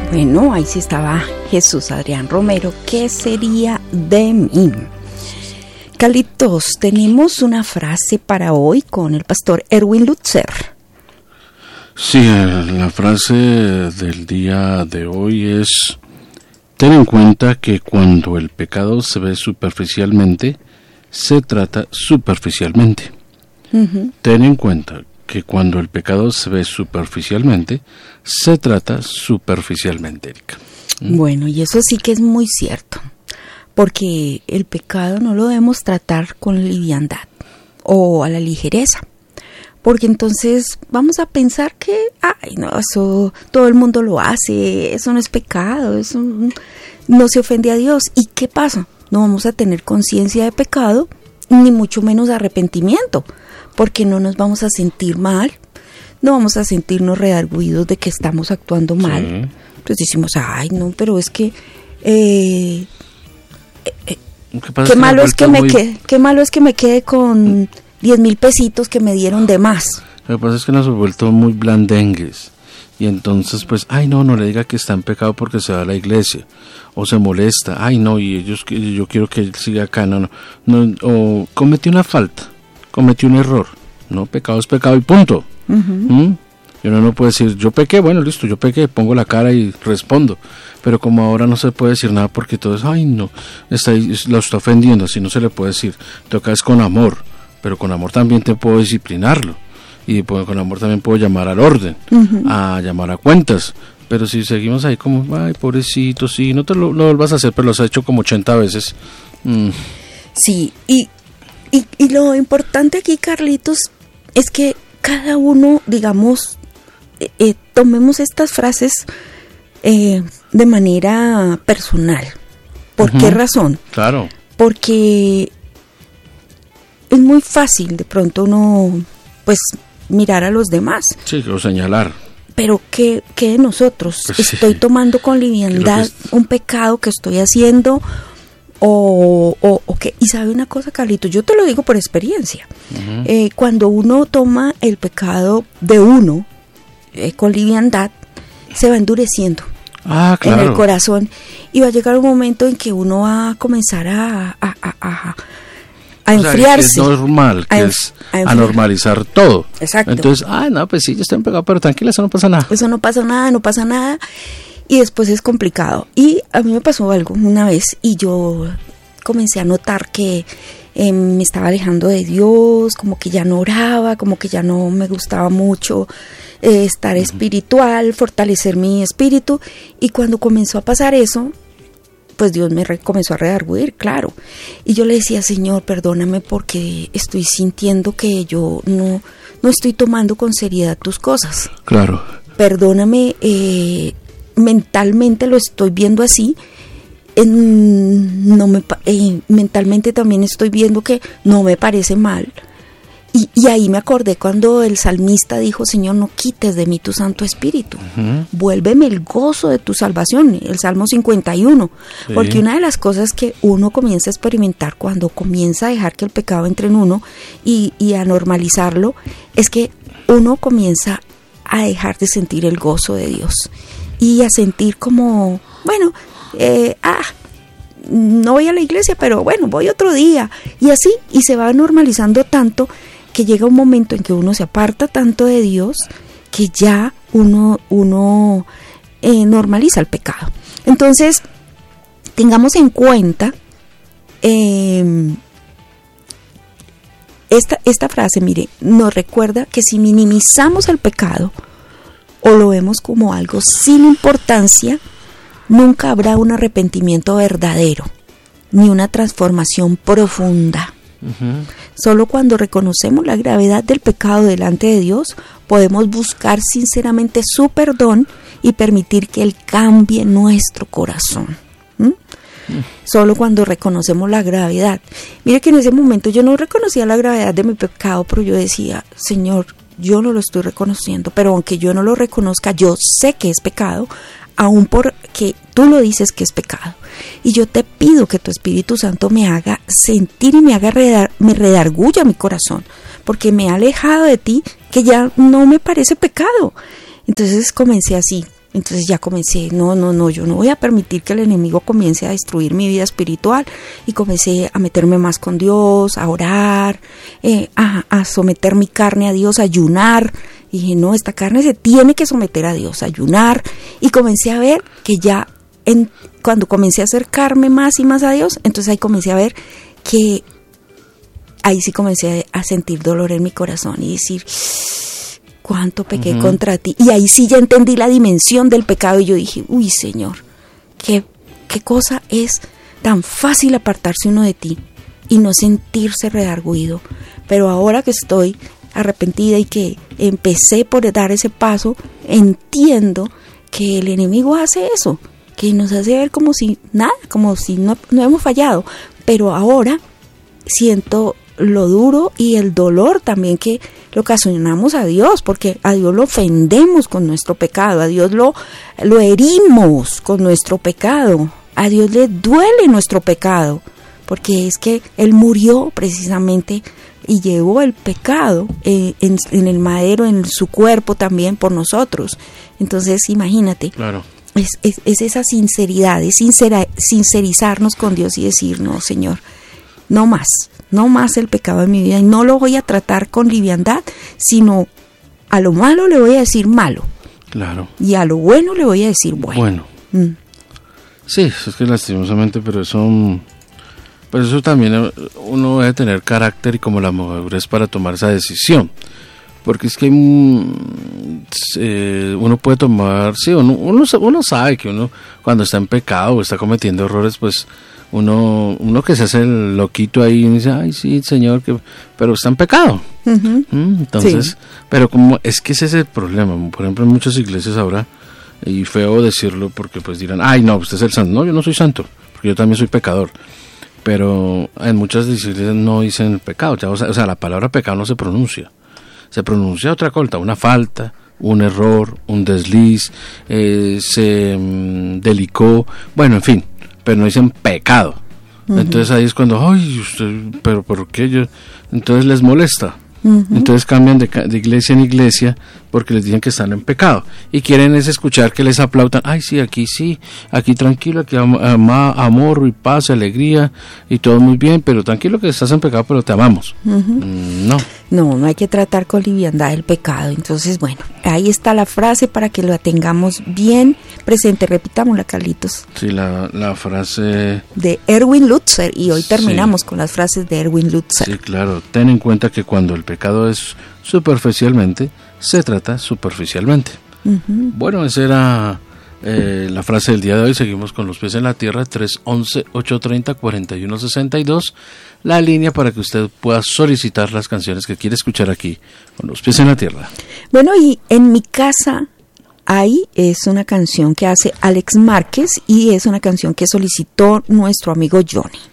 Bueno, ahí sí estaba Jesús Adrián Romero. ¿Qué sería de mí? Carlitos, tenemos una frase para hoy con el pastor Erwin Lutzer. Sí, la frase del día de hoy es: ten en cuenta que cuando el pecado se ve superficialmente, se trata superficialmente. Ten en cuenta que cuando el pecado se ve superficialmente, se trata superficialmente, Erika. Bueno, y eso sí que es muy cierto, porque el pecado no lo debemos tratar con liviandad o a la ligereza, porque entonces vamos a pensar que, ay, no, eso todo el mundo lo hace, eso no es pecado, eso no se ofende a Dios. ¿Y qué pasa? No vamos a tener conciencia de pecado, ni mucho menos arrepentimiento, porque no nos vamos a sentir mal, no vamos a sentirnos redarguidos de que estamos actuando mal. Sí. Entonces decimos, ay, no, pero es que qué malo es que me quede con 10,000 pesitos que me dieron de más. Lo que pasa es que nos hemos vuelto muy blandengues. Y entonces, pues, ay, no le diga que está en pecado porque se va a la iglesia. O se molesta, ay, no, y yo quiero que él siga acá, no, o cometió una falta, cometió un error. No, pecado es pecado y punto. Y uno no puede decir, yo pequé, bueno, listo, yo pequé, pongo la cara y respondo. Pero como ahora no se puede decir nada porque todo es, ay, no, lo está ofendiendo, así no se le puede decir. Toca es con amor, pero con amor también te puedo disciplinarlo. Y con amor también puedo llamar al orden, a llamar a cuentas. Pero si seguimos ahí como, ay, pobrecito, sí, no lo vuelvas a hacer, pero lo has hecho como 80 veces. Sí, y lo importante aquí, Carlitos, es que cada uno, digamos, tomemos estas frases de manera personal. ¿Por qué razón? Claro. Porque es muy fácil de pronto uno, pues, mirar a los demás. Sí, o señalar. Pero ¿qué de nosotros? Pues ¿Estoy tomando con liviandad un pecado que estoy haciendo? O qué? Y sabe una cosa, Carlitos, yo te lo digo por experiencia. Cuando uno toma el pecado de uno con liviandad, se va endureciendo en el corazón, y va a llegar un momento en que uno va a comenzar a enfriarse. Es normal, es a normalizar todo. Exacto. Entonces, no, pues sí, yo estoy en pecado, pero tranquila, eso no pasa nada. Eso no pasa nada. Y después es complicado. Y a mí me pasó algo una vez, y yo comencé a notar que me estaba alejando de Dios, como que ya no oraba, como que ya no me gustaba mucho estar espiritual, fortalecer mi espíritu. Y cuando comenzó a pasar eso, pues Dios me comenzó a redarguir, claro. Y yo le decía, Señor, perdóname porque estoy sintiendo que yo no estoy tomando con seriedad tus cosas. Claro. Perdóname, mentalmente lo estoy viendo así. Mentalmente también estoy viendo que no me parece mal. Y ahí me acordé cuando el salmista dijo, Señor, no quites de mí tu Santo Espíritu, vuélveme el gozo de tu salvación, el Salmo 51, sí. Porque una de las cosas que uno comienza a experimentar cuando comienza a dejar que el pecado entre en uno y a normalizarlo, es que uno comienza a dejar de sentir el gozo de Dios y a sentir como, bueno, no voy a la iglesia, pero bueno, voy otro día, y así, y se va normalizando tanto que llega un momento en que uno se aparta tanto de Dios que ya uno normaliza el pecado. Entonces, tengamos en cuenta esta frase, mire, nos recuerda que si minimizamos el pecado o lo vemos como algo sin importancia, nunca habrá un arrepentimiento verdadero, ni una transformación profunda. Solo cuando reconocemos la gravedad del pecado delante de Dios, podemos buscar sinceramente su perdón y permitir que Él cambie nuestro corazón. Solo cuando reconocemos la gravedad. Mire que en ese momento yo no reconocía la gravedad de mi pecado, pero yo decía, Señor, yo no lo estoy reconociendo, pero aunque yo no lo reconozca, yo sé que es pecado, aún porque tú lo dices que es pecado. Y yo te pido que tu Espíritu Santo me haga sentir y me redarguya mi corazón, porque me ha alejado de ti, que ya no me parece pecado. Entonces comencé así, Entonces ya comencé, no, yo no voy a permitir que el enemigo comience a destruir mi vida espiritual, y comencé a meterme más con Dios, a orar, a someter mi carne a Dios, a ayunar. Y dije, no, esta carne se tiene que someter a Dios, a ayunar, y comencé a ver que ya cuando comencé a acercarme más y más a Dios, entonces ahí comencé a ver que ahí sí comencé a sentir dolor en mi corazón y decir, cuánto pequé contra ti. Y ahí sí ya entendí la dimensión del pecado, y yo dije, uy, Señor, qué cosa es tan fácil apartarse uno de ti y no sentirse redarguido. Pero ahora que estoy arrepentida y que empecé por dar ese paso, entiendo que el enemigo hace eso, que nos hace ver como si nada, como si no hemos fallado. Pero ahora siento lo duro y el dolor también que le ocasionamos a Dios, porque a Dios lo ofendemos con nuestro pecado, a Dios lo herimos con nuestro pecado, a Dios le duele nuestro pecado, porque es que Él murió precisamente y llevó el pecado en el madero, en su cuerpo también por nosotros. Entonces imagínate, claro. Es esa sinceridad, es sincerizarnos con Dios y decir, no, Señor, no más el pecado en mi vida, y no lo voy a tratar con liviandad, sino a lo malo le voy a decir malo. Claro. Y a lo bueno le voy a decir bueno. Sí, es que lastimosamente, pero eso también uno debe tener carácter y como la madurez para tomar esa decisión. Porque es que uno puede tomar, sí, uno sabe que uno cuando está en pecado o está cometiendo errores, pues uno que se hace el loquito ahí y dice, ay sí, Señor, pero está en pecado. Entonces, sí. Pero como es que ese es el problema. Por ejemplo, en muchas iglesias ahora, y feo decirlo porque pues dirán, ay no, usted es el santo. No, yo no soy santo, porque yo también soy pecador. Pero en muchas iglesias no dicen pecado, o sea, la palabra pecado no se pronuncia. Se pronuncia otra cosa, una falta, un error, un desliz, se delicó, bueno, en fin, pero no dicen pecado. Entonces ahí es cuando, ay, usted, pero ¿por qué? Entonces les molesta. Entonces cambian de iglesia en iglesia porque les dicen que están en pecado y quieren es escuchar que les aplaudan, ay sí, aquí tranquilo, aquí amor y paz, alegría y todo muy bien, pero tranquilo que estás en pecado, pero te amamos. No hay que tratar con liviandad el pecado. Entonces bueno, ahí está la frase para que la tengamos bien presente. Repitámosla, Carlitos. Sí, la frase de Erwin Lutzer, y hoy terminamos con las frases de Erwin Lutzer. Sí, claro, ten en cuenta que cuando el pecado es superficialmente, se trata superficialmente. Bueno, esa era la frase del día de hoy. Seguimos con los pies en la tierra, 311-830-4162, la línea para que usted pueda solicitar las canciones que quiere escuchar aquí, con los pies en la tierra. Bueno, y en mi casa ahí es una canción que hace Alex Márquez, y es una canción que solicitó nuestro amigo Johnny.